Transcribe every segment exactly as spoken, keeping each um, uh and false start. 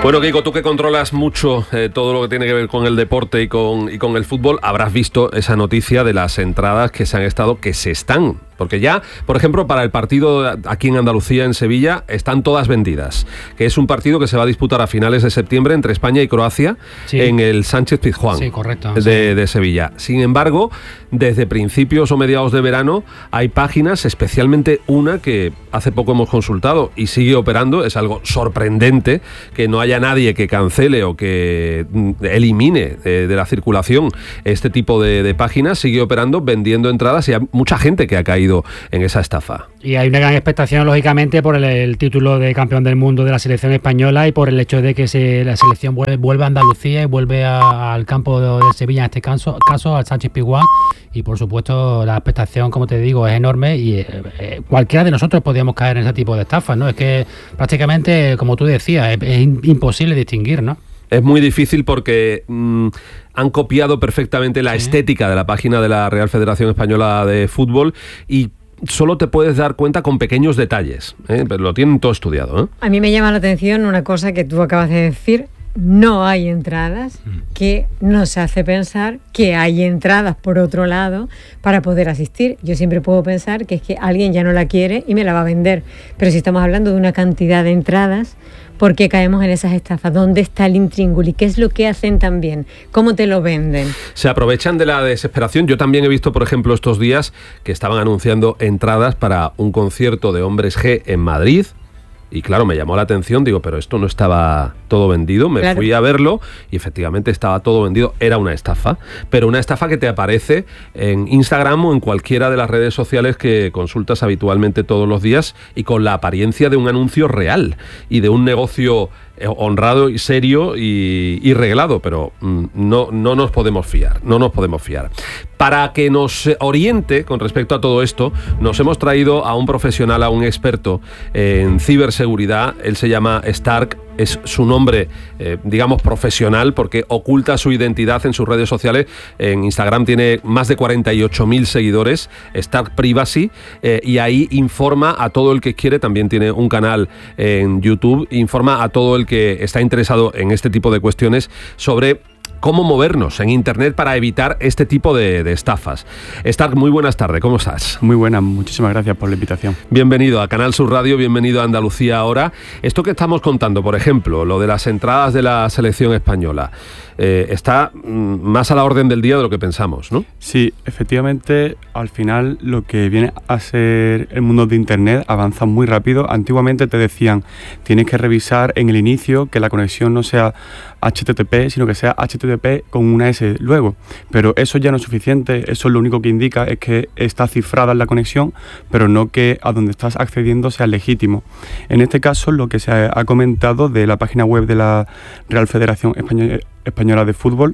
Bueno, Kiko, tú que controlas mucho eh, todo lo que tiene que ver con el deporte y con, y con el fútbol, habrás visto esa noticia de las entradas que se han estado, que se están, porque ya, por ejemplo, para el partido aquí en Andalucía, en Sevilla, están todas vendidas, que es un partido que se va a disputar a finales de septiembre entre España y Croacia, sí, en el Sánchez Pizjuán, sí, correcto, de, sí. de Sevilla. Sin embargo, desde principios o mediados de verano hay páginas, especialmente una que hace poco hemos consultado y sigue operando, es algo sorprendente que no haya nadie que cancele o que elimine de, de la circulación este tipo de, de páginas, sigue operando, vendiendo entradas, y hay mucha gente que ha caído en esa estafa. Y hay una gran expectación, lógicamente, por el, el título de campeón del mundo de la selección española y por el hecho de que se, la selección vuelve, vuelve a Andalucía y vuelve a, al campo de, de Sevilla, en este caso, caso al Sánchez Pizjuán. Y por supuesto la expectación, como te digo, es enorme, y eh, eh, cualquiera de nosotros podríamos caer en ese tipo de estafas, ¿no? Es que prácticamente, como tú decías, es, es imposible distinguir, ¿no? Es muy difícil porque mmm, han copiado perfectamente la sí. estética de la página de la Real Federación Española de Fútbol, y solo te puedes dar cuenta con pequeños detalles, ¿eh? Pero lo tienen todo estudiado, ¿eh? A mí me llama la atención una cosa que tú acabas de decir. No hay entradas, que nos hace pensar que hay entradas por otro lado para poder asistir. Yo siempre puedo pensar que es que alguien ya no la quiere y me la va a vender. Pero si estamos hablando de una cantidad de entradas, ¿por qué caemos en esas estafas? ¿Dónde está el intríngulis? ¿Qué es lo que hacen también? ¿Cómo te lo venden? Se aprovechan de la desesperación. Yo también he visto, por ejemplo, estos días que estaban anunciando entradas para un concierto de Hombres G en Madrid. Y claro, me llamó la atención, digo, pero esto no estaba todo vendido. Me claro. fui a verlo y efectivamente estaba todo vendido. Era una estafa, pero una estafa que te aparece en Instagram o en cualquiera de las redes sociales que consultas habitualmente todos los días, y con la apariencia de un anuncio real y de un negocio honrado y serio y, y reglado, pero mm, no, no nos podemos fiar, no nos podemos fiar. Para que nos oriente con respecto a todo esto, nos hemos traído a un profesional, a un experto en ciberseguridad. Él se llama Stark, es su nombre, eh, digamos, profesional, porque oculta su identidad en sus redes sociales. En Instagram tiene más de cuarenta y ocho mil seguidores, Stark Privacy, eh, y ahí informa a todo el que quiere. También tiene un canal en YouTube, informa a todo el que está interesado en este tipo de cuestiones sobre cómo movernos en Internet para evitar este tipo de, de estafas. Stark, muy buenas tardes, ¿cómo estás? Muy buenas, muchísimas gracias por la invitación. Bienvenido a Canal Sur Radio, bienvenido a Andalucía Ahora. Esto que estamos contando, por ejemplo, lo de las entradas de la selección española, eh, está mm, más a la orden del día de lo que pensamos, ¿no? Sí, efectivamente, al final lo que viene a ser el mundo de Internet avanza muy rápido. Antiguamente te decían, tienes que revisar en el inicio que la conexión no sea H T T P, sino que sea H T T P con una S luego. Pero eso ya no es suficiente, eso lo único que indica es que está cifrada la conexión, pero no que a donde estás accediendo sea legítimo. En este caso, lo que se ha comentado de la página web de la Real Federación Española, Española de Fútbol,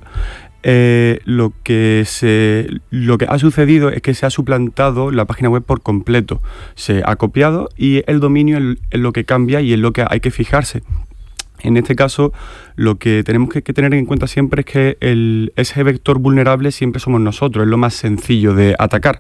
Eh, lo que se lo que ha sucedido es que se ha suplantado la página web por completo. Se ha copiado y el dominio es, es lo que cambia y es lo que hay que fijarse. En este caso, lo que tenemos que, que tener en cuenta siempre es que el, ese vector vulnerable siempre somos nosotros, es lo más sencillo de atacar.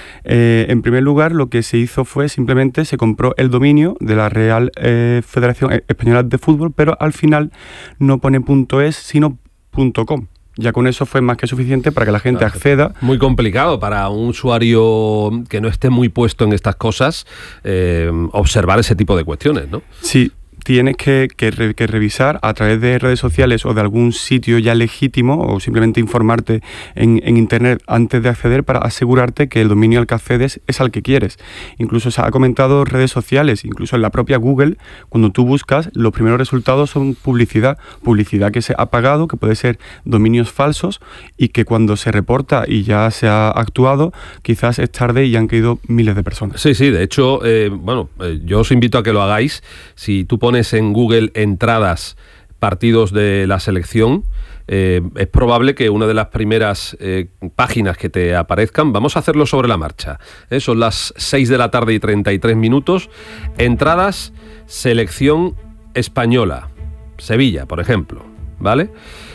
Eh, en primer lugar, lo que se hizo fue simplemente se compró el dominio de la Real eh, Federación Española de Fútbol, pero al final no pone .es, sino .com. Ya con eso fue más que suficiente para que la gente claro, acceda. Muy complicado para un usuario que no esté muy puesto en estas cosas eh, observar ese tipo de cuestiones, ¿no? Sí. Tienes que, que, re, que revisar a través de redes sociales o de algún sitio ya legítimo, o simplemente informarte en, en Internet antes de acceder para asegurarte que el dominio al que accedes es al que quieres. Incluso se ha comentado redes sociales, incluso en la propia Google, cuando tú buscas, los primeros resultados son publicidad, publicidad que se ha pagado, que puede ser dominios falsos, y que cuando se reporta y ya se ha actuado, quizás es tarde y han caído miles de personas. Sí, sí, de hecho, eh, bueno, eh, yo os invito a que lo hagáis. Si tú pones en Google entradas partidos de la selección, eh, es probable que una de las primeras eh, páginas que te aparezcan, vamos a hacerlo sobre la marcha, ¿eh? Son las seis de la tarde y treinta y tres minutos, entradas, selección española, Sevilla, por ejemplo, ¿vale?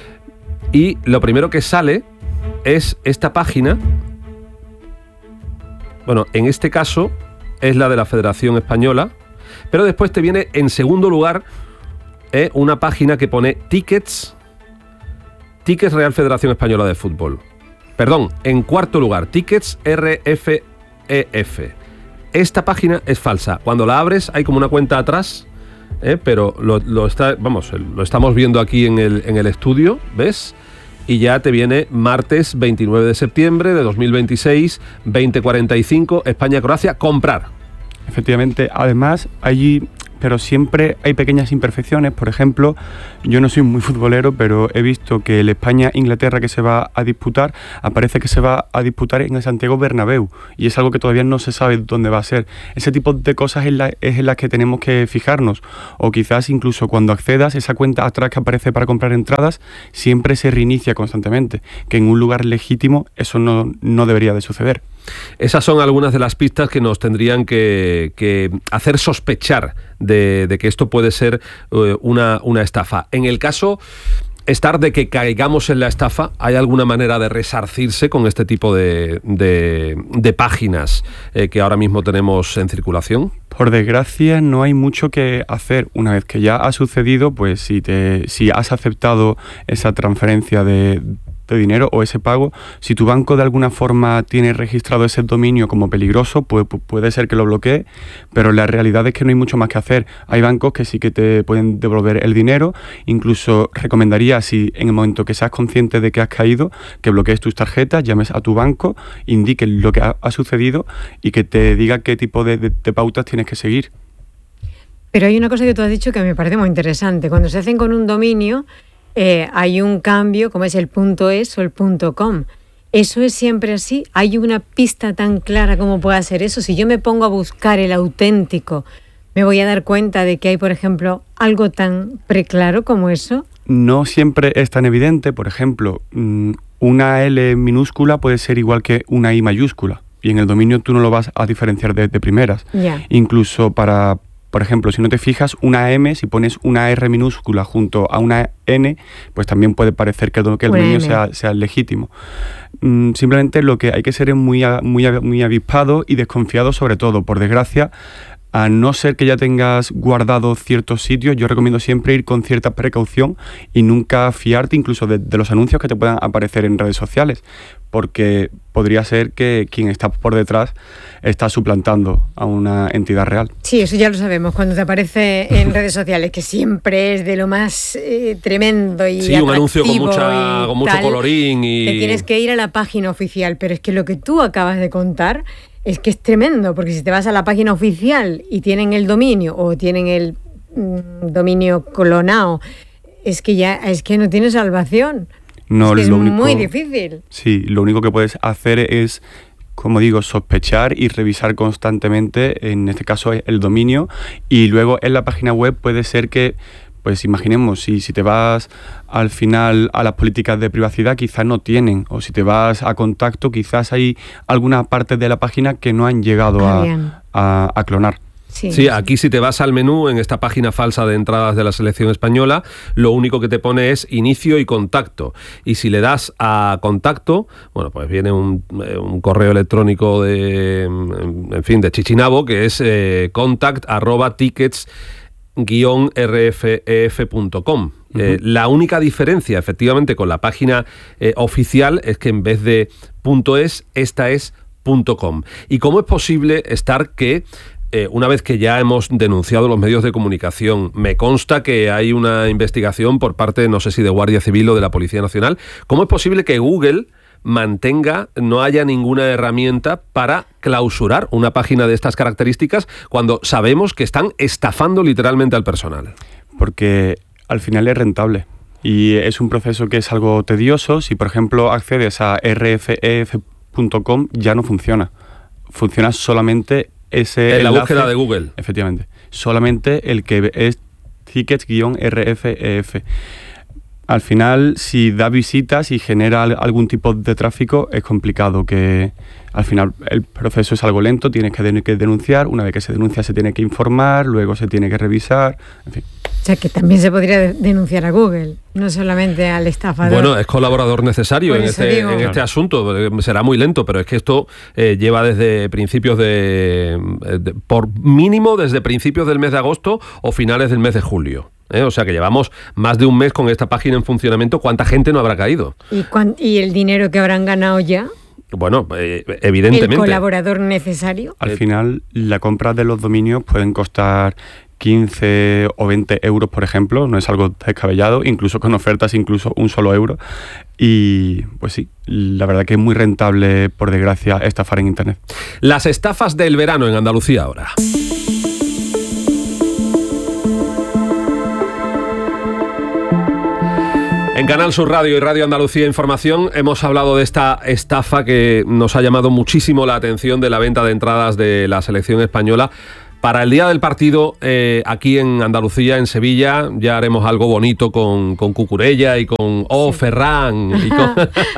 Y lo primero que sale es esta página, bueno, en este caso es la de la Federación Española, pero después te viene en segundo lugar eh, una página que pone Tickets, Tickets Real Federación Española de Fútbol. Perdón, en cuarto lugar, Tickets R F E F. Esta página es falsa. Cuando la abres hay como una cuenta atrás, eh, pero lo, lo, está, vamos, lo estamos viendo aquí en el, en el estudio, ¿ves? Y ya te viene martes veintinueve de septiembre de dos mil veintiséis, veinte cuarenta y cinco, España-Croacia, comprar. Efectivamente, además, allí, pero siempre hay pequeñas imperfecciones. Por ejemplo, yo no soy muy futbolero, pero he visto que el España-Inglaterra que se va a disputar, aparece que se va a disputar en el Santiago Bernabéu, y es algo que todavía no se sabe dónde va a ser. Ese tipo de cosas es, la, es en las que tenemos que fijarnos, o quizás incluso cuando accedas, esa cuenta atrás que aparece para comprar entradas, siempre se reinicia constantemente, que en un lugar legítimo eso no, no debería de suceder. Esas son algunas de las pistas que nos tendrían que, que hacer sospechar de, de que esto puede ser uh, una, una estafa. En el caso estar de que caigamos en la estafa, ¿hay alguna manera de resarcirse con este tipo de, de, de páginas eh, que ahora mismo tenemos en circulación? Por desgracia, no hay mucho que hacer. Una vez que ya ha sucedido, pues si, te, si has aceptado esa transferencia de... de dinero o ese pago, si tu banco de alguna forma tiene registrado ese dominio como peligroso, pues puede ser que lo bloquee, pero la realidad es que no hay mucho más que hacer. Hay bancos que sí que te pueden devolver el dinero. Incluso recomendaría, si en el momento que seas consciente de que has caído, que bloquees tus tarjetas, llames a tu banco, indiques lo que ha, ha sucedido y que te diga qué tipo de, de, de pautas tienes que seguir. Pero hay una cosa que tú has dicho que me parece muy interesante. Cuando se hacen con un dominio, Eh, hay un cambio, como es el .es o el .com. ¿Eso es siempre así? ¿Hay una pista tan clara como pueda ser eso? Si yo me pongo a buscar el auténtico, ¿me voy a dar cuenta de que hay, por ejemplo, algo tan preclaro como eso? No siempre es tan evidente. Por ejemplo, una L minúscula puede ser igual que una I mayúscula, y en el dominio tú no lo vas a diferenciar de, de primeras. Yeah. Incluso para... Por ejemplo, si no te fijas, una M, si pones una R minúscula junto a una N, pues también puede parecer que el, que el dominio sea, sea legítimo. Mm, simplemente lo que hay que ser es muy, muy, muy avispado y desconfiado, sobre todo. Por desgracia, a no ser que ya tengas guardado ciertos sitios, yo recomiendo siempre ir con cierta precaución y nunca fiarte incluso de, de los anuncios que te puedan aparecer en redes sociales, porque podría ser que quien está por detrás está suplantando a una entidad real. Sí, eso ya lo sabemos, cuando te aparece en redes sociales, que siempre es de lo más eh, tremendo y sí, un anuncio con, mucha, con mucho tal, colorín y... Te tienes que ir a la página oficial, pero es que lo que tú acabas de contar es que es tremendo, porque si te vas a la página oficial y tienen el dominio o tienen el mm, dominio clonado, es que ya es que no tiene salvación. No, es que es lo único, muy difícil. Sí, lo único que puedes hacer es, como digo, sospechar y revisar constantemente, en este caso el dominio, y luego en la página web puede ser que, pues imaginemos, si, si te vas al final a las políticas de privacidad, quizás no tienen, o si te vas a contacto, quizás hay alguna parte de la página que no han llegado ah, a, a, a clonar. Sí. sí, aquí si te vas al menú en esta página falsa de entradas de la selección española, lo único que te pone es inicio y contacto. Y si le das a contacto, bueno, pues viene un, un correo electrónico de, en fin, de Chichinabo, que es eh, contact arroba tickets guion r f e f punto com. Uh-huh. Eh, la única diferencia, efectivamente, con la página eh, oficial es que en vez de .es, esta es .com. ¿Y cómo es posible estar que Eh, una vez que ya hemos denunciado los medios de comunicación, me consta que hay una investigación por parte, no sé si de Guardia Civil o de la Policía Nacional, ¿cómo es posible que Google mantenga, no haya ninguna herramienta para clausurar una página de estas características cuando sabemos que están estafando literalmente al personal? Porque al final es rentable y es un proceso que es algo tedioso. Si, por ejemplo, accedes a r f e f punto com, ya no funciona. Funciona solamente ese en la enlace, búsqueda de Google. Efectivamente. Solamente el que es tickets guion r f e f. Al final, si da visitas y genera algún tipo de tráfico, es complicado, que al final el proceso es algo lento, tienes que, de- que denunciar, una vez que se denuncia se tiene que informar, luego se tiene que revisar, en fin. O sea, que también se podría de- denunciar a Google, no solamente al estafador. Bueno, es colaborador necesario en este, digo, en este asunto. Será muy lento, pero es que esto eh, lleva desde principios de, de... por mínimo desde principios del mes de agosto o finales del mes de julio. ¿eh? O sea que llevamos más de un mes con esta página en funcionamiento. ¿Cuánta gente no habrá caído? ¿Y, cuan- y el dinero que habrán ganado ya? Bueno, eh, evidentemente. ¿El colaborador necesario? Al final, la compra de los dominios pueden costar quince o veinte euros, por ejemplo, no es algo descabellado, incluso con ofertas, incluso un solo euro. Y pues sí, la verdad que es muy rentable, por desgracia, estafar en Internet. Las estafas del verano en Andalucía ahora. En Canal Sur Radio y Radio Andalucía Información hemos hablado de esta estafa que nos ha llamado muchísimo la atención, de la venta de entradas de la selección española. Para el día del partido, eh, aquí en Andalucía, en Sevilla, ya haremos algo bonito con, con Cucurella y con Oh sí. Ferran y con,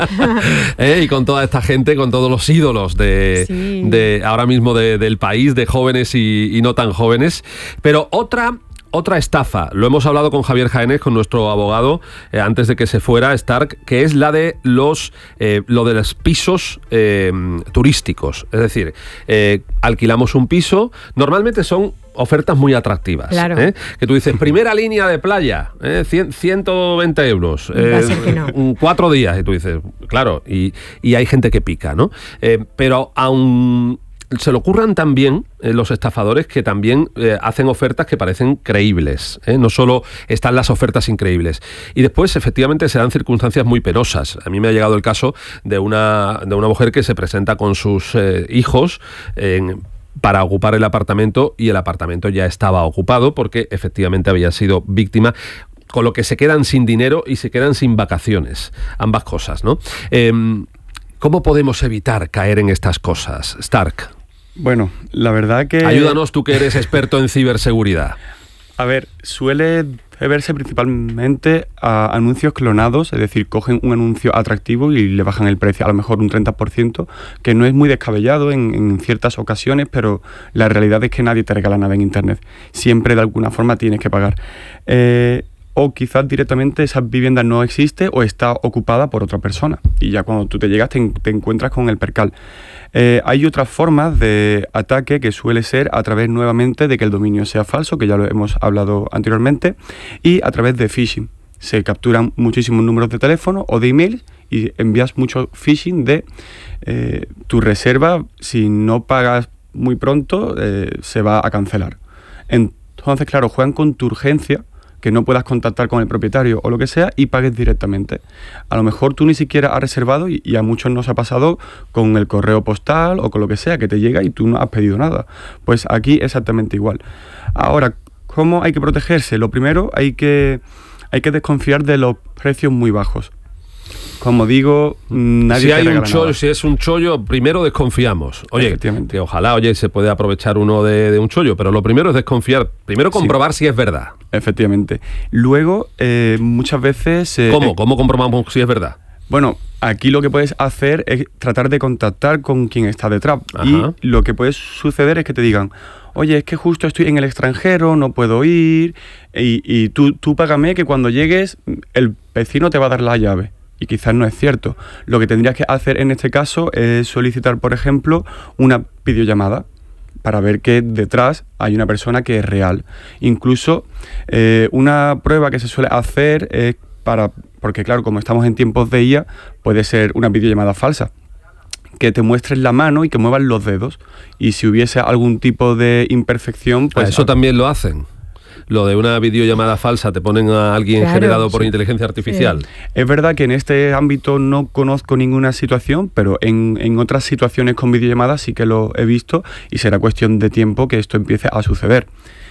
eh, y con toda esta gente, con todos los ídolos de, sí. de ahora mismo de, del país, de jóvenes y, y no tan jóvenes. Pero otra... Otra estafa, lo hemos hablado con Javier Jaénez, con nuestro abogado, eh, antes de que se fuera Stark, que es la de los eh, lo de los pisos eh, turísticos. Es decir, eh, alquilamos un piso, normalmente son ofertas muy atractivas. Claro. ¿eh? Que tú dices, primera línea de playa, ¿eh? cien, ciento veinte euros, eh, no. cuatro días, y tú dices, claro, y, y hay gente que pica, ¿no? Eh, pero aún... se le ocurran también eh, los estafadores que también eh, hacen ofertas que parecen creíbles, ¿eh? No solo están las ofertas increíbles. Y después, efectivamente, se dan circunstancias muy penosas. A mí me ha llegado el caso de una, de una mujer que se presenta con sus eh, hijos en... para ocupar el apartamento, y el apartamento ya estaba ocupado porque efectivamente había sido víctima, con lo que se quedan sin dinero y se quedan sin vacaciones. Ambas cosas, ¿no? Eh, ¿Cómo podemos evitar caer en estas cosas, Stark? Bueno, la verdad que... Ayúdanos, tú que eres experto en ciberseguridad. A ver, suele verse principalmente a anuncios clonados, es decir, cogen un anuncio atractivo y le bajan el precio a lo mejor un treinta por ciento, que no es muy descabellado en, en ciertas ocasiones, pero la realidad es que nadie te regala nada en Internet. Siempre de alguna forma tienes que pagar. Eh, o quizás directamente esa vivienda no existe o está ocupada por otra persona, y ya cuando tú te llegas te, te encuentras con el percal. Eh, hay otras formas de ataque que suele ser a través nuevamente de que el dominio sea falso, que ya lo hemos hablado anteriormente, y a través de phishing. Se capturan muchísimos números de teléfono o de email y envías mucho phishing de eh, tu reserva, si no pagas muy pronto, eh, se va a cancelar. Entonces, claro, juegan con tu urgencia, que no puedas contactar con el propietario o lo que sea, y pagues directamente. A lo mejor tú ni siquiera has reservado, y, y a muchos nos ha pasado con el correo postal o con lo que sea, que te llega y tú no has pedido nada. Pues aquí exactamente igual. Ahora, ¿cómo hay que protegerse? Lo primero, hay que, hay que desconfiar de los precios muy bajos. Como digo, nadie si hay te un chollo, nada. Si es un chollo, primero desconfiamos. Oye, que ojalá, oye, se puede aprovechar uno de, de un chollo, pero lo primero es desconfiar. Primero comprobar sí. si es verdad. Efectivamente. Luego, eh, muchas veces... Eh, ¿Cómo? ¿Cómo comprobamos si es verdad? Bueno, aquí lo que puedes hacer es tratar de contactar con quien está detrás. Ajá. Y lo que puede suceder es que te digan, oye, es que justo estoy en el extranjero, no puedo ir, y, y tú, tú págame que cuando llegues el vecino te va a dar la llave. Y quizás no es cierto. Lo que tendrías que hacer en este caso es solicitar, por ejemplo, una videollamada para ver que detrás hay una persona que es real. Incluso eh, una prueba que se suele hacer es para, porque claro, como estamos en tiempos de I A, puede ser una videollamada falsa, que te muestres la mano y que muevas los dedos. Y si hubiese algún tipo de imperfección, pues... ¿A eso también lo hacen? Lo de una videollamada falsa, te ponen a alguien claro, generado por sí. inteligencia artificial. Sí. Es verdad que en este ámbito no conozco ninguna situación, pero en, en otras situaciones con videollamadas sí que lo he visto, y será cuestión de tiempo que esto empiece a suceder.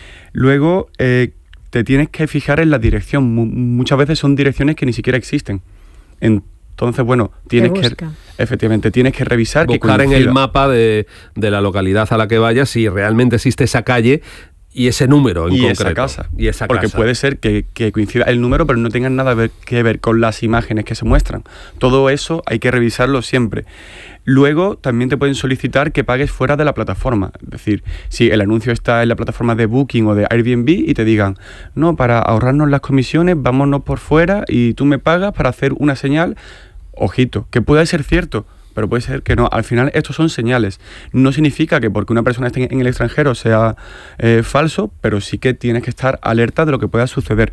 Luego, eh, te tienes que fijar en la dirección. M- muchas veces son direcciones que ni siquiera existen. Entonces, bueno, tienes que efectivamente tienes que revisar. Buscar que en el mapa de, de la localidad a la que vayas si realmente existe esa calle y ese número en y concreto. Esa casa. Y esa Porque casa. puede ser que, que coincida el número, pero no tengan nada ver, que ver con las imágenes que se muestran. Todo eso hay que revisarlo siempre. Luego, también te pueden solicitar que pagues fuera de la plataforma. Es decir, si el anuncio está en la plataforma de Booking o de Airbnb y te digan, no, para ahorrarnos las comisiones, vámonos por fuera y tú me pagas para hacer una señal. Ojito, que puede ser cierto, pero puede ser que no. Al final, estos son señales. No significa que porque una persona esté en el extranjero sea eh, falso, pero sí que tienes que estar alerta de lo que pueda suceder.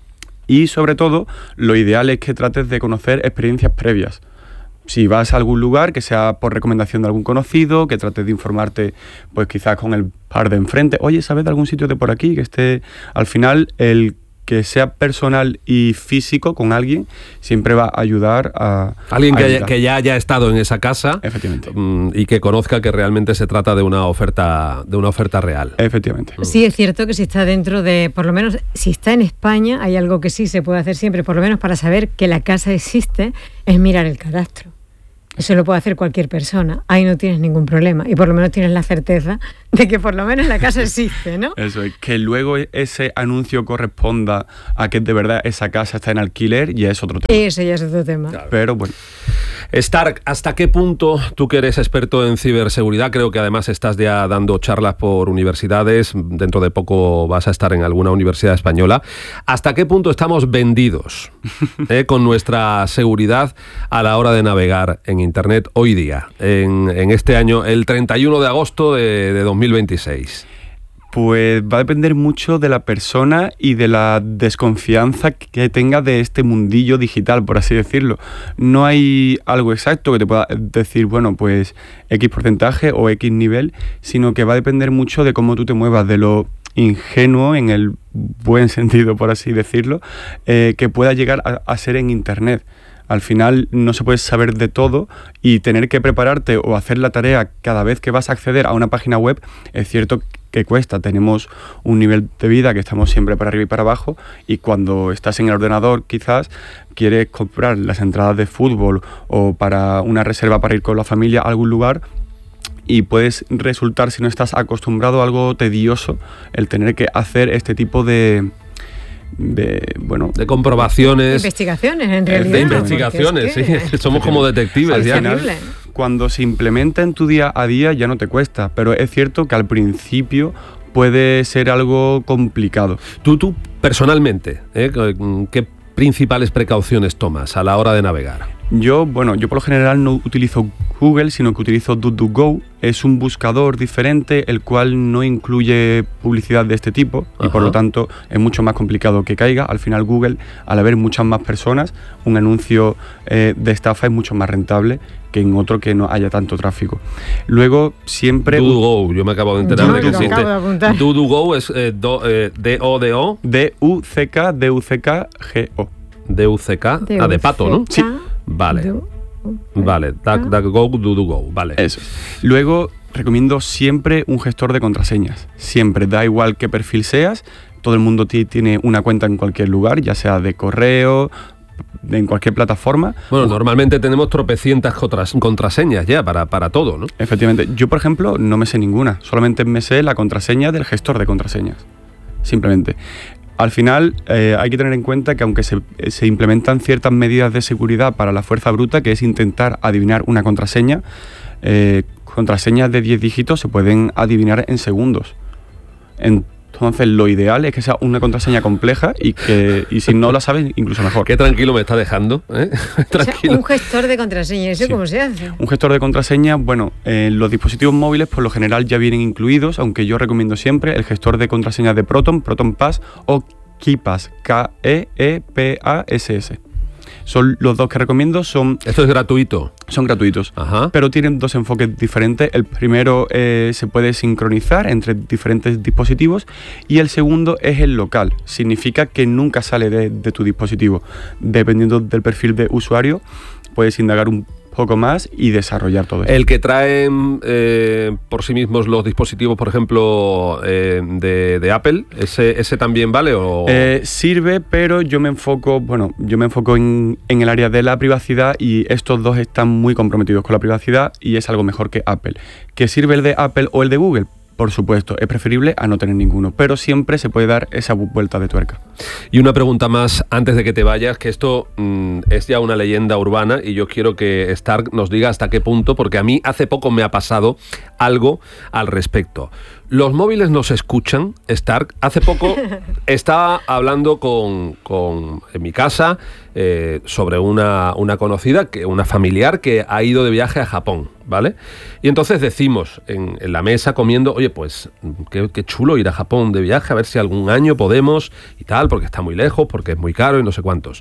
Y sobre todo, lo ideal es que trates de conocer experiencias previas. Si vas a algún lugar, que sea por recomendación de algún conocido, que trates de informarte, pues quizás con el par de enfrente. Oye, ¿sabes de algún sitio de por aquí? Que esté... Al final, el que sea personal y físico con alguien siempre va a ayudar a... Alguien a que, haya, que ya haya estado en esa casa. Efectivamente. Mmm, y que conozca que realmente se trata de una oferta, de una oferta real. Efectivamente. Sí, es cierto que si está dentro de, por lo menos, si está en España, hay algo que sí se puede hacer siempre, por lo menos para saber que la casa existe, es mirar el cadastro. Eso lo puede hacer cualquier persona. Ahí no tienes ningún problema. Y por lo menos tienes la certeza de que por lo menos la casa existe, ¿no? Eso es. Que luego ese anuncio corresponda a que de verdad esa casa está en alquiler, ya es otro tema. Eso ya es otro tema. Claro. Pero bueno. Stark, ¿hasta qué punto tú que eres experto en ciberseguridad? Creo que además estás ya dando charlas por universidades. Dentro de poco vas a estar en alguna universidad española. ¿Hasta qué punto estamos vendidos eh, con nuestra seguridad a la hora de navegar en Internet hoy día, en, en este año, el treinta y uno de agosto de, de dos mil veintiséis? Pues va a depender mucho de la persona y de la desconfianza que tenga de este mundillo digital, por así decirlo. No hay algo exacto que te pueda decir, bueno, pues X porcentaje o X nivel, sino que va a depender mucho de cómo tú te muevas, de lo ingenuo, en el buen sentido, por así decirlo, eh, que pueda llegar a, a ser en Internet. Al final no se puede saber de todo y tener que prepararte o hacer la tarea cada vez que vas a acceder a una página web, es cierto que cuesta. Tenemos un nivel de vida que estamos siempre para arriba y para abajo, y cuando estás en el ordenador quizás quieres comprar las entradas de fútbol o para una reserva para ir con la familia a algún lugar, y puedes resultar, si no estás acostumbrado, a algo tedioso el tener que hacer este tipo de... de bueno de comprobaciones, investigaciones en realidad, de investigaciones, es que, sí, somos como detectives ya. Final, cuando se implementa en tu día a día ya no te cuesta, pero es cierto que al principio puede ser algo complicado. Tú, tú personalmente, ¿eh? ¿qué principales precauciones tomas a la hora de navegar? Yo, bueno, yo por lo general no utilizo Google, sino que utilizo DuckDuckGo. Es un buscador diferente, el cual no incluye publicidad de este tipo. Ajá. Y por lo tanto es mucho más complicado que caiga. Al final Google, al haber muchas más personas, un anuncio eh, de estafa es mucho más rentable que en otro que no haya tanto tráfico. Luego, siempre... DuckDuckGo, yo me acabo de enterar yo de que existe. DuckDuckGo es eh, do, eh, D O D O. D U C K, D U C K G O. D U C K, ah, de pato, ¿no? Sí. Vale. Du, vale, DuckDuckGo, DuckDuckGo, vale. Eso. Luego, recomiendo siempre un gestor de contraseñas. Siempre, da igual qué perfil seas, todo el mundo t- tiene una cuenta en cualquier lugar, ya sea de correo, en cualquier plataforma. Bueno, normalmente tenemos tropecientas contraseñas ya para, para todo, ¿no? Efectivamente. Yo, por ejemplo, no me sé ninguna. Solamente me sé la contraseña del gestor de contraseñas. Simplemente. Al final, eh, hay que tener en cuenta que aunque se, se implementan ciertas medidas de seguridad para la fuerza bruta, que es intentar adivinar una contraseña, eh, contraseñas de diez dígitos se pueden adivinar en segundos. Entonces, lo ideal es que sea una contraseña compleja y que y si no la sabes, incluso mejor. Qué tranquilo me está dejando, ¿eh? Tranquilo. O sea, un gestor de contraseña, ¿eso sí. ¿Cómo se hace? Un gestor de contraseña, bueno, eh, los dispositivos móviles por lo general ya vienen incluidos, aunque yo recomiendo siempre el gestor de contraseñas de Proton, Proton Pass o KeePass, K E E P A S S. Son los dos que recomiendo. Son, ¿Esto es gratuito? Son gratuitos. Ajá. Pero tienen dos enfoques diferentes. El primero eh, se puede sincronizar entre diferentes dispositivos y el segundo es el local. Significa que nunca sale de, de tu dispositivo. Dependiendo del perfil de usuario, puedes indagar un poco más y desarrollar todo esto. El que traen eh, por sí mismos los dispositivos, por ejemplo, eh, de, de Apple, ¿ese, ese también vale? O... Eh, sirve, pero yo me enfoco, bueno, yo me enfoco en, en el área de la privacidad y estos dos están muy comprometidos con la privacidad y es algo mejor que Apple. ¿Que sirve el de Apple o el de Google? por supuesto, es preferible a no tener ninguno, pero siempre se puede dar esa vuelta de tuerca. Y una pregunta más antes de que te vayas, que esto mmm, es ya una leyenda urbana y yo quiero que Stark nos diga hasta qué punto, porque a mí hace poco me ha pasado algo al respecto. ¿Los móviles nos escuchan, Stark? Hace poco estaba hablando con, con en mi casa eh, sobre una, una conocida, que, una familiar que ha ido de viaje a Japón, ¿vale? Y entonces decimos en, en la mesa comiendo, oye, pues qué, qué chulo ir a Japón de viaje, a ver si algún año podemos y tal, porque está muy lejos, porque es muy caro y no sé cuántos.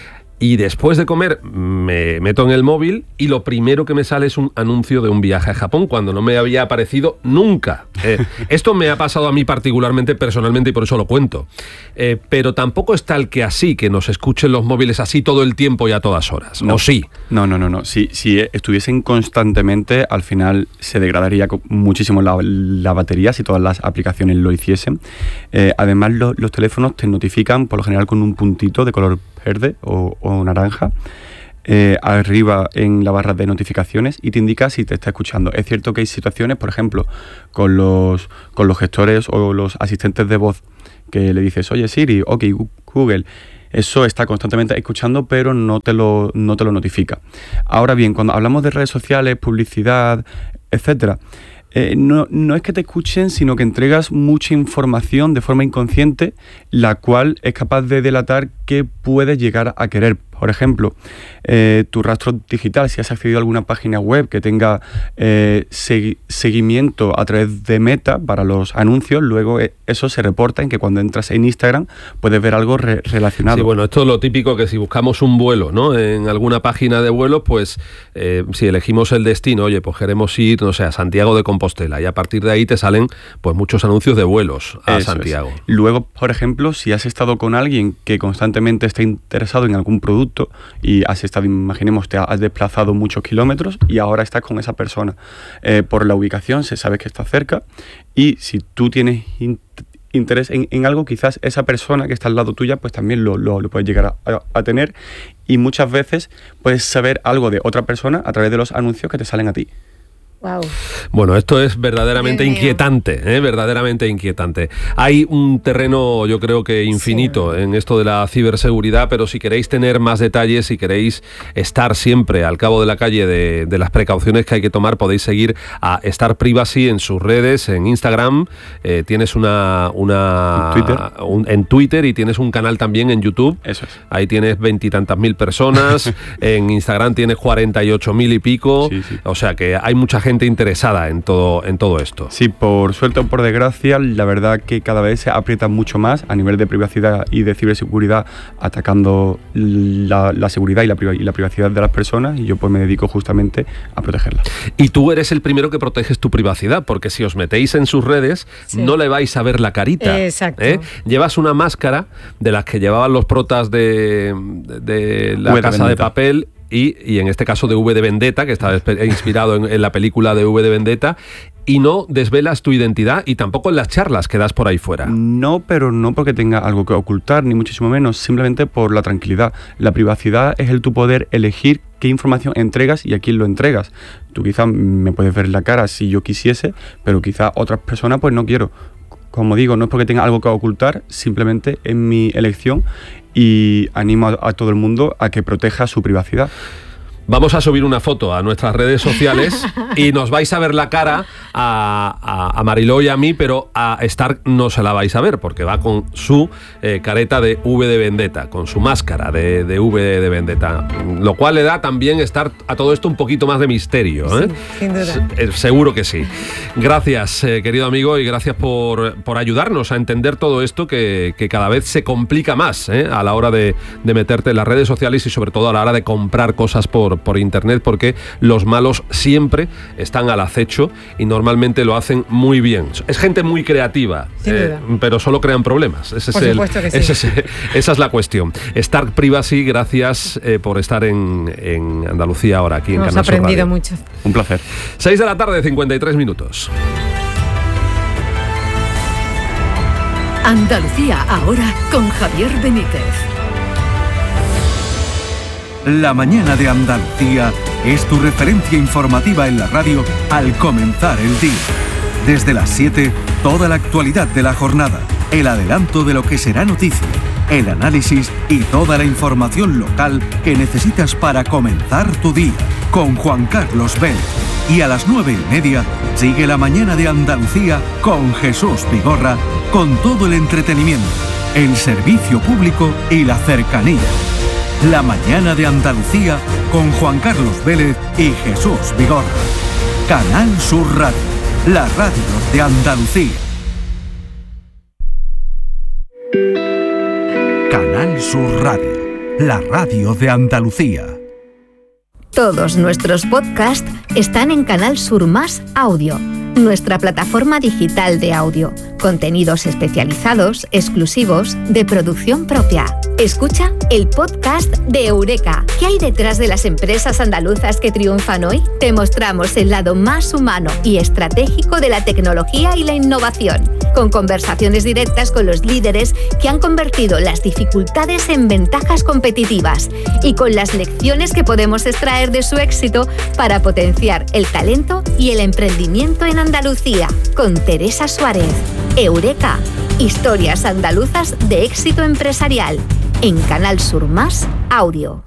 Y después de comer me meto en el móvil y lo primero que me sale es un anuncio de un viaje a Japón cuando no me había aparecido nunca. Eh, esto me ha pasado a mí particularmente, personalmente, y por eso lo cuento. Eh, pero tampoco es tal que así, que nos escuchen los móviles así todo el tiempo y a todas horas. No, ¿O sí? No, no, no. no. Si, si estuviesen constantemente, al final se degradaría muchísimo la, la batería si todas las aplicaciones lo hiciesen. Eh, además, lo, los teléfonos te notifican, por lo general, con un puntito de color verde o, o naranja eh, arriba en la barra de notificaciones y te indica si te está escuchando. Es cierto que hay situaciones, por ejemplo, con los, con los gestores o los asistentes de voz que le dices, oye Siri, ok Google, eso está constantemente escuchando pero no te lo, no te lo notifica. Ahora bien, cuando hablamos de redes sociales, publicidad, etcétera, Eh, no, no es que te escuchen, sino que entregas mucha información de forma inconsciente, la cual es capaz de delatar qué puedes llegar a querer. Por ejemplo, eh, tu rastro digital, si has accedido a alguna página web que tenga eh, segui- seguimiento a través de Meta para los anuncios, luego eh, eso se reporta en que cuando entras en Instagram puedes ver algo re- relacionado. Sí, bueno, esto es lo típico que si buscamos un vuelo, ¿no? En alguna página de vuelo, pues eh, si elegimos el destino, oye, pues queremos ir, no sé, a Santiago de Compostela y a partir de ahí te salen pues muchos anuncios de vuelos a Eso Santiago. Es. Luego, por ejemplo, si has estado con alguien que constantemente está interesado en algún producto y has estado, imaginemos, te has desplazado muchos kilómetros y ahora estás con esa persona. Eh, por la ubicación se sabe que está cerca y si tú tienes in- interés en, en algo, quizás esa persona que está al lado tuya pues también lo, lo, lo puedes llegar a, a, a tener y muchas veces puedes saber algo de otra persona a través de los anuncios que te salen a ti. Wow. Bueno, esto es verdaderamente inquietante, ¿eh? verdaderamente inquietante. Hay un terreno, yo creo que infinito, sí, en esto de la ciberseguridad, pero si queréis tener más detalles, si queréis estar siempre al cabo de la calle de, de las precauciones que hay que tomar, podéis seguir a Stark Privacy en sus redes, en Instagram, eh, tienes una... una ¿En Twitter? Un, en Twitter y tienes un canal también en YouTube. Eso es. Ahí tienes veintitantas mil personas, en Instagram tienes cuarenta y ocho mil y pico, sí, sí. O sea que hay mucha gente interesada en todo, en todo esto. Sí, por suerte o por desgracia, la verdad que cada vez se aprieta mucho más a nivel de privacidad y de ciberseguridad, atacando la, la seguridad y la, y la privacidad de las personas, y yo pues me dedico justamente a protegerla. Y tú eres el primero que proteges tu privacidad, porque si os metéis en sus redes, sí, no le vais a ver la carita. Exacto. ¿eh? Llevas una máscara de las que llevaban los protas de, de, de La Casa de Papel, Y, y en este caso de V de Vendetta, que está inspirado en, en la película de V de Vendetta, y no desvelas tu identidad y tampoco en las charlas que das por ahí fuera. No, pero no porque tenga algo que ocultar, ni muchísimo menos, simplemente por la tranquilidad. La privacidad es el tu poder elegir qué información entregas y a quién lo entregas. Tú quizás me puedes ver la cara si yo quisiese, pero quizás otras personas pues no quiero. Como digo, no es porque tenga algo que ocultar, simplemente es mi elección y animo a, a todo el mundo a que proteja su privacidad. Vamos a subir una foto a nuestras redes sociales y nos vais a ver la cara a, a, a Mariló y a mí, pero a Stark no se la vais a ver porque va con su eh, careta de V de Vendetta, con su máscara de, de V de Vendetta, lo cual le da también Stark a todo esto un poquito más de misterio, ¿eh? Sí, sin duda. Se, seguro que sí. Gracias, eh, querido amigo, y gracias por, por ayudarnos a entender todo esto que, que cada vez se complica más, ¿eh? a la hora de, de meterte en las redes sociales y sobre todo a la hora de comprar cosas por por internet, porque los malos siempre están al acecho y normalmente lo hacen muy bien. Es gente muy creativa, eh, pero solo crean problemas. Ese por es supuesto el, que sí. ese es, esa es la cuestión. Stark Privacy, gracias eh, por estar en, en Andalucía ahora, aquí en Canal Sur Radio. Hemos aprendido mucho. Un placer. seis de la tarde, cincuenta y tres minutos. Andalucía ahora con Javier Benítez. La mañana de Andalucía es tu referencia informativa en la radio al comenzar el día. Desde las siete, toda la actualidad de la jornada, el adelanto de lo que será noticia, el análisis y toda la información local que necesitas para comenzar tu día, con Juan Carlos Vélez. Y a las nueve y media, sigue la mañana de Andalucía con Jesús Vigorra, con todo el entretenimiento, el servicio público y la cercanía. La mañana de Andalucía con Juan Carlos Vélez y Jesús Vigorra. Canal Sur Radio, la radio de Andalucía. Canal Sur Radio, la radio de Andalucía. Todos nuestros podcasts están en Canal Sur Más Audio, nuestra plataforma digital de audio. Contenidos especializados, exclusivos, de producción propia. Escucha el podcast de Eureka. ¿Qué hay detrás de las empresas andaluzas que triunfan hoy? Te mostramos el lado más humano y estratégico de la tecnología y la innovación, con conversaciones directas con los líderes que han convertido las dificultades en ventajas competitivas y con las lecciones que podemos extraer de su éxito para potenciar el talento y el emprendimiento en Andalucía. Con Teresa Suárez. Eureka, historias andaluzas de éxito empresarial, en Canal Sur Más Audio.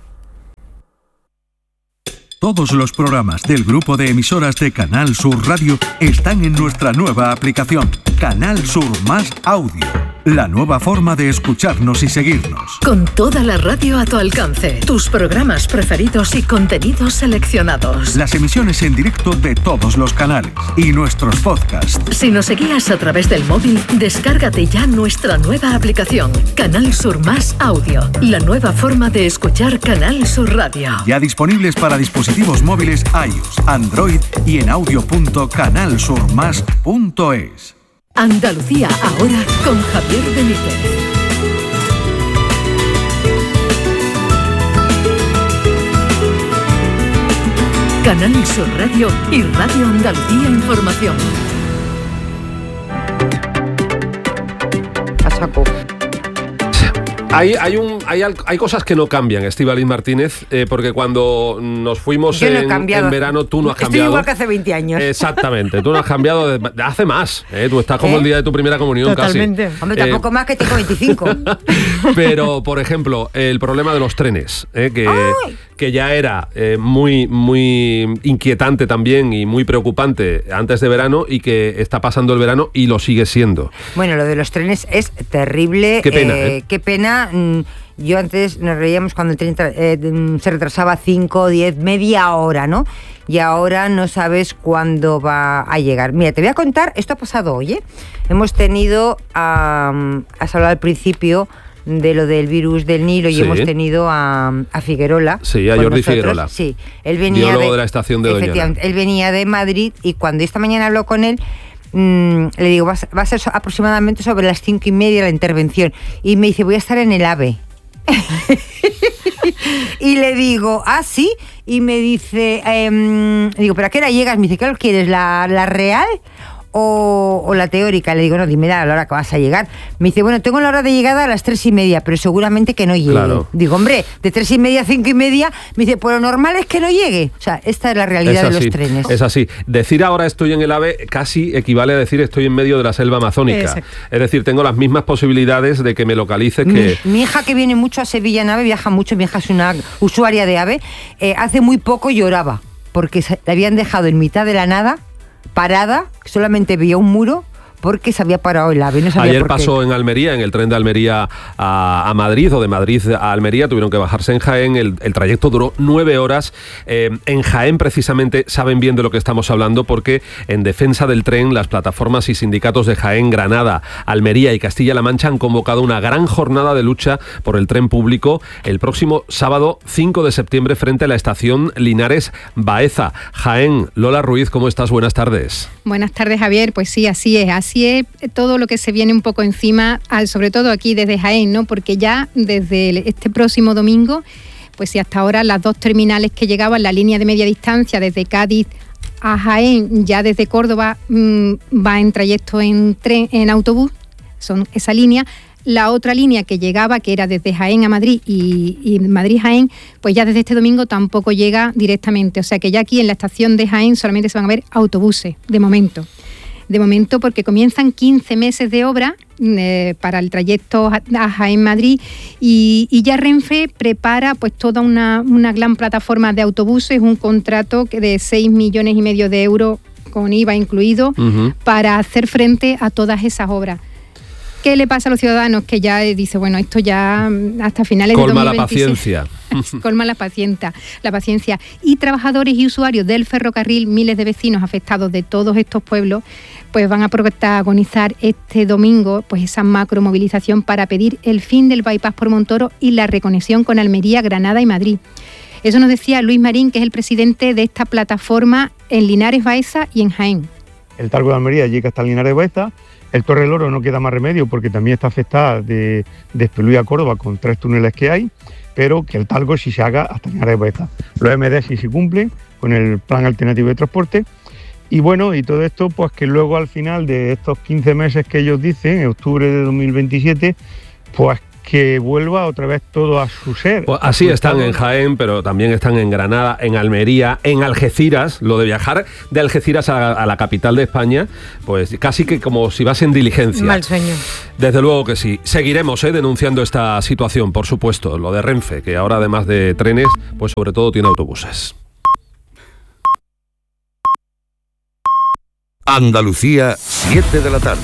Todos los programas del grupo de emisoras de Canal Sur Radio están en nuestra nueva aplicación, Canal Sur Más Audio. La nueva forma de escucharnos y seguirnos. Con toda la radio a tu alcance, tus programas preferidos y contenidos seleccionados. Las emisiones en directo de todos los canales y nuestros podcasts. Si nos seguías a través del móvil, descárgate ya nuestra nueva aplicación, Canal Sur Más Audio. La nueva forma de escuchar Canal Sur Radio. Ya disponibles para dispositivos móviles iOS, Android y en audio punto canal sur más punto es. Andalucía ahora con Javier Benítez. Canal Sur Radio y Radio Andalucía Información. A saco. Hay, hay, un, hay, hay cosas que no cambian, Estíbaliz Martínez, eh, porque cuando nos fuimos Yo no he en, cambiado. en verano, tú no has Estoy cambiado. igual que hace veinte años. Exactamente, tú no has cambiado de, de hace más. Eh, tú estás como ¿Eh? el día de tu primera comunión. Totalmente. Casi. Hombre, tampoco Eh, más que tengo veinticinco. Pero, por ejemplo, el problema de los trenes, eh, que, ¡Ay! que ya era eh, muy, muy inquietante también y muy preocupante antes de verano y que está pasando el verano y lo sigue siendo. Bueno, lo de los trenes es terrible. Qué pena, eh, ¿eh? Qué pena. mm, Yo antes nos reíamos cuando el tren tra- eh, mm, se retrasaba cinco, diez, media hora, ¿no? Y ahora no sabes cuándo va a llegar. Mira, te voy a contar, esto ha pasado hoy, ¿eh? Hemos tenido, um, has hablado al principio de lo del virus del Nilo y Sí. hemos tenido a, a Figuerola. Sí, a con Jordi nosotros. Figuerola. Sí, él venía Biólogo de, de la estación de Doñana. efectivamente, él venía de Madrid y cuando esta mañana habló con él, mm, le digo, va a, ser- va a ser so- aproximadamente sobre las cinco y media la intervención. Y me dice, voy a estar en el AVE. Y le digo, ah, sí. Y me dice, em, digo, ¿pero a qué hora llegas? Me dice, ¿qué lo quieres? ¿La, la real o, o la teórica? Le digo, no, dime la hora que vas a llegar. Me dice, bueno, tengo la hora de llegada a las tres y media, pero seguramente que no llegue. Claro. Digo, hombre, de tres y media a cinco y media. Me dice, pues lo normal es que no llegue. O sea, esta es la realidad Es de así, los trenes. es así. Decir ahora estoy en el AVE casi equivale a decir estoy en medio de la selva amazónica. Exacto. Es decir, tengo las mismas posibilidades de que me localices que... Mi, mi hija que viene mucho a Sevilla en AVE, viaja mucho, mi hija es una usuaria de AVE, eh, hace muy poco lloraba, porque se, la habían dejado en mitad de la nada, parada, solamente veía un muro, porque se había parado el AVE. No sabía Ayer por qué. pasó en Almería, en el tren de Almería a, a Madrid, o de Madrid a Almería, tuvieron que bajarse en Jaén, el, el trayecto duró nueve horas. Eh, en Jaén, precisamente, saben bien de lo que estamos hablando, porque en defensa del tren, las plataformas y sindicatos de Jaén, Granada, Almería y Castilla-La Mancha han convocado una gran jornada de lucha por el tren público el próximo sábado cinco de septiembre frente a la estación Linares Baeza. Jaén, Lola Ruiz, ¿cómo estás? Buenas tardes. Buenas tardes, Javier. Pues sí, así es. Así es todo lo que se viene un poco encima, al- sobre todo aquí desde Jaén, ¿no? Porque ya desde el- este próximo domingo, pues si hasta ahora las dos terminales que llegaban, la línea de media distancia desde Cádiz a Jaén, ya desde Córdoba mmm, va en trayecto en tren, en autobús, son esa línea. La otra línea que llegaba, que era desde Jaén a Madrid y, y Madrid-Jaén, pues ya desde este domingo tampoco llega directamente. O sea que ya aquí en la estación de Jaén solamente se van a ver autobuses, de momento. de momento porque comienzan quince meses de obra eh, para el trayecto a Jaén-Madrid y, y ya Renfe prepara pues toda una, una gran plataforma de autobuses, un contrato de seis millones y medio de euros con I V A incluido, uh-huh. para hacer frente a todas esas obras. ¿Qué le pasa a los ciudadanos? Que ya dice, bueno, esto ya hasta finales Colma de dos mil veintiséis... la paciencia. Colma la paciencia, la paciencia. Y trabajadores y usuarios del ferrocarril, miles de vecinos afectados de todos estos pueblos, pues van a protagonizar este domingo pues esa macromovilización para pedir el fin del bypass por Montoro y la reconexión con Almería, Granada y Madrid. Eso nos decía Luis Marín, que es el presidente de esta plataforma en Linares Baeza y en Jaén. El Talgo de Almería llega hasta Linares Baeza. El Torre del Oro no queda más remedio porque también está afectada de, de Espelúa a Córdoba con tres túneles que hay, pero que el Talgo sí se haga hasta Linares Baeza. Los M D sí se cumplen con el plan alternativo de transporte. Y bueno, y todo esto, pues que luego al final de estos quince meses que ellos dicen, en octubre de dos mil veintisiete, pues que vuelva otra vez todo a su ser. Pues así están en Jaén, pero también están en Granada, en Almería, en Algeciras. Lo de viajar de Algeciras a, a la capital de España, pues casi que como si vas en diligencia. Mal sueño. Desde luego que sí. Seguiremos ¿eh? denunciando esta situación, por supuesto. Lo de Renfe, que ahora además de trenes, pues sobre todo tiene autobuses. Andalucía, siete de la tarde.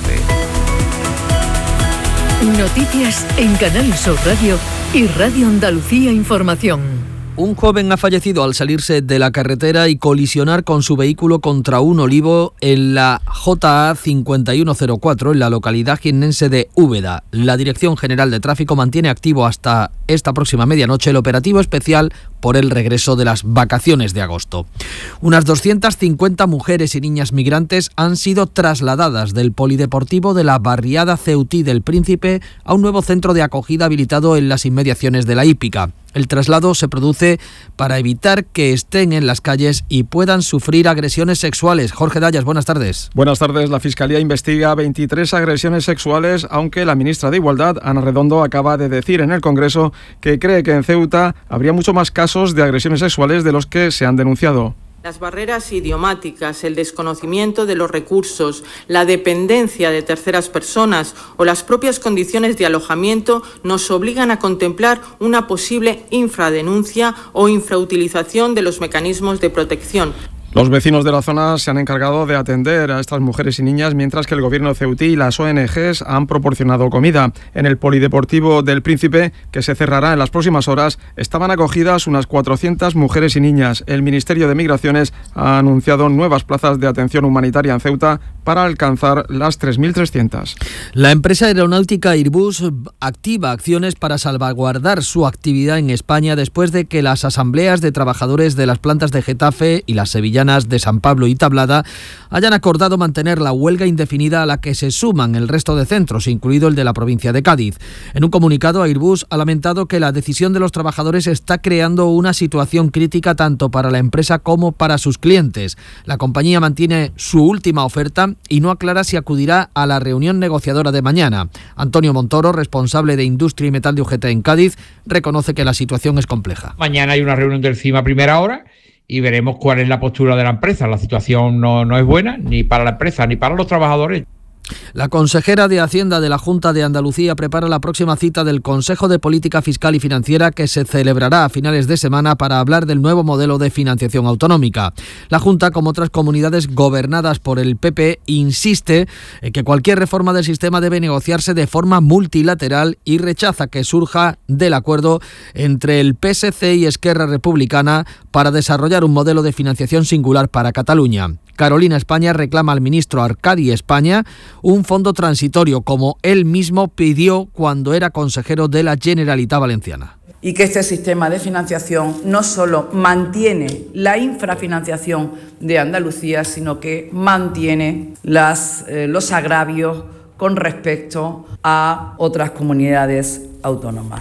Noticias en Canal Sur Radio y Radio Andalucía Información. Un joven ha fallecido al salirse de la carretera y colisionar con su vehículo contra un olivo en la J A cincuenta y uno cero cuatro en la localidad jiennense de Úbeda. La Dirección General de Tráfico mantiene activo hasta esta próxima medianoche el operativo especial por el regreso de las vacaciones de agosto. Unas doscientas cincuenta mujeres y niñas migrantes han sido trasladadas del polideportivo de la barriada Ceutí del Príncipe a un nuevo centro de acogida habilitado en las inmediaciones de la hípica. El traslado se produce para evitar que estén en las calles y puedan sufrir agresiones sexuales. Jorge Dayas, buenas tardes. Buenas tardes. La Fiscalía investiga veintitrés agresiones sexuales, aunque la ministra de Igualdad, Ana Redondo, acaba de decir en el Congreso que cree que en Ceuta habría mucho más casos de agresiones sexuales de los que se han denunciado. Las barreras idiomáticas, el desconocimiento de los recursos, la dependencia de terceras personas o las propias condiciones de alojamiento nos obligan a contemplar una posible infradenuncia o infrautilización de los mecanismos de protección. Los vecinos de la zona se han encargado de atender a estas mujeres y niñas, mientras que el gobierno ceutí y las O N Ges han proporcionado comida. En el polideportivo del Príncipe, que se cerrará en las próximas horas, estaban acogidas unas cuatrocientas mujeres y niñas. El Ministerio de Migraciones ha anunciado nuevas plazas de atención humanitaria en Ceuta para alcanzar las tres mil trescientas. La empresa aeronáutica Airbus activa acciones para salvaguardar su actividad en España después de que las asambleas de trabajadores de las plantas de Getafe y las sevillanas de San Pablo y Tablada hayan acordado mantener la huelga indefinida a la que se suman el resto de centros, incluido el de la provincia de Cádiz. En un comunicado, Airbus ha lamentado que la decisión de los trabajadores está creando una situación crítica tanto para la empresa como para sus clientes. La compañía mantiene su última oferta y no aclara si acudirá a la reunión negociadora de mañana. Antonio Montoro, responsable de Industria y Metal de U G T en Cádiz, reconoce que la situación es compleja. Mañana hay una reunión del C I M a primera hora y veremos cuál es la postura de la empresa. La situación no, no es buena ni para la empresa ni para los trabajadores. La consejera de Hacienda de la Junta de Andalucía prepara la próxima cita del Consejo de Política Fiscal y Financiera, que se celebrará a finales de semana para hablar del nuevo modelo de financiación autonómica. La Junta, como otras comunidades gobernadas por el P P, insiste en que cualquier reforma del sistema debe negociarse de forma multilateral y rechaza que surja del acuerdo entre el P S C y Esquerra Republicana para desarrollar un modelo de financiación singular para Cataluña. Carolina España reclama al ministro Arcadi España un fondo transitorio, como él mismo pidió cuando era consejero de la Generalitat Valenciana. Y que este sistema de financiación no solo mantiene la infrafinanciación de Andalucía, sino que mantiene las, eh, los agravios con respecto a otras comunidades autónomas.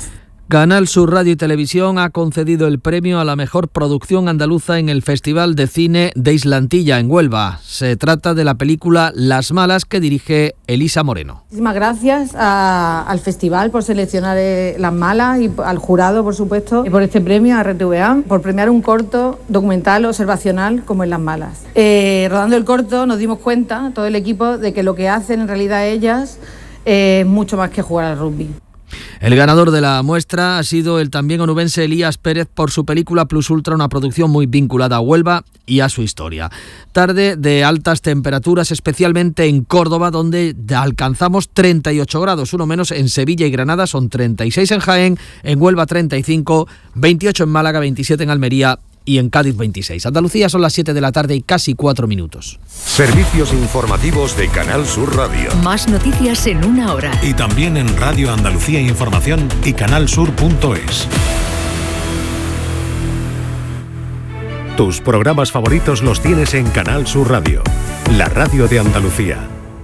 Canal Sur Radio y Televisión ha concedido el premio a la mejor producción andaluza en el Festival de Cine de Islantilla, en Huelva. Se trata de la película Las Malas, que dirige Elisa Moreno. Muchísimas gracias a, al festival por seleccionar eh, Las Malas y al jurado, por supuesto, y por este premio a R T V A, por premiar un corto documental observacional como es Las Malas. Eh, rodando el corto nos dimos cuenta, todo el equipo, de que lo que hacen en realidad ellas eh, es mucho más que jugar al rugby. El ganador de la muestra ha sido el también onubense Elías Pérez por su película Plus Ultra, una producción muy vinculada a Huelva y a su historia. Tarde de altas temperaturas, especialmente en Córdoba, donde alcanzamos treinta y ocho grados, uno menos en Sevilla y Granada, son treinta y seis en Jaén, en Huelva treinta y cinco, veintiocho en Málaga, veintisiete en Almería y en Cádiz veintiséis. Andalucía son las siete de la tarde y casi cuatro minutos. Servicios informativos de Canal Sur Radio. Más noticias en una hora. Y también en Radio Andalucía Información y canalsur punto es. Tus programas favoritos los tienes en Canal Sur Radio, la radio de Andalucía.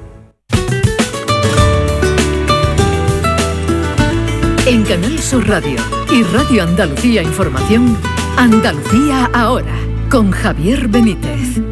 En Canal Sur Radio y Radio Andalucía Información, Andalucía ahora, con Javier Benítez.